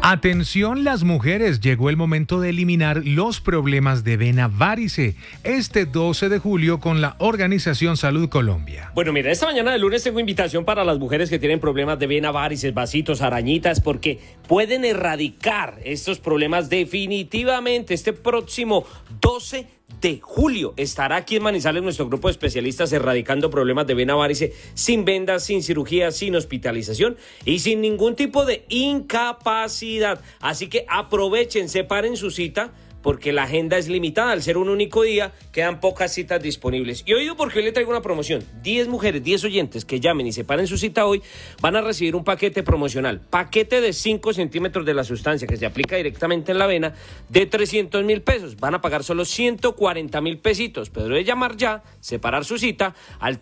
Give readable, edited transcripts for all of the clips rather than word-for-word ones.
Atención las mujeres, llegó el momento de eliminar los problemas de vena varice este 12 de julio con la Organización Salud Colombia. Bueno, mira, esta mañana de lunes tengo invitación para las mujeres que tienen problemas de vena varices, vasitos, arañitas, porque pueden erradicar estos problemas definitivamente. Este próximo 12 de julio estará aquí en Manizales nuestro grupo de especialistas erradicando problemas de vena varice sin vendas, sin cirugía, sin hospitalización y sin ningún tipo de incapacidad. Así que aprovechen, separen su cita, porque la agenda es limitada. Al ser un único día, quedan pocas citas disponibles. Y oído, porque hoy le traigo una promoción. 10 mujeres, 10 oyentes que llamen y separen su cita hoy, van a recibir un paquete promocional. Paquete de 5 centímetros de la sustancia que se aplica directamente en la vena de 300.000 pesos. Van a pagar solo 140.000 pesitos. Pero debe llamar ya, separar su cita al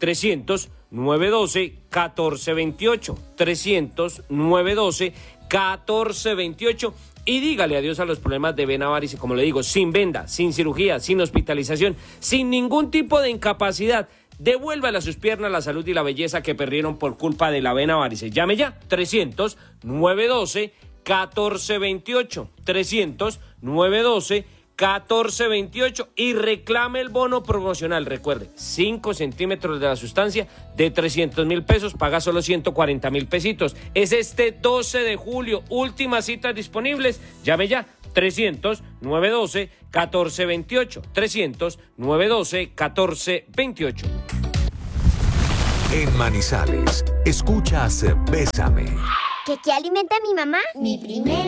300-912-1428. 300-912-1428. Y dígale adiós a los problemas de vena varice, como le digo, sin venda, sin cirugía, sin hospitalización, sin ningún tipo de incapacidad. Devuélvale a sus piernas la salud y la belleza que perdieron por culpa de la vena varice. Llame ya, 300-912-1428. 300-912-1428 y reclame el bono promocional. Recuerde, 5 centímetros de la sustancia de 300.000 pesos, paga solo 140.000 pesitos. Es este 12 de julio, últimas citas disponibles. Llame ya, 300-912-1428. 300-912-1428. En Manizales, escuchas Bésame. ¿Qué alimenta a mi mamá? Mi primera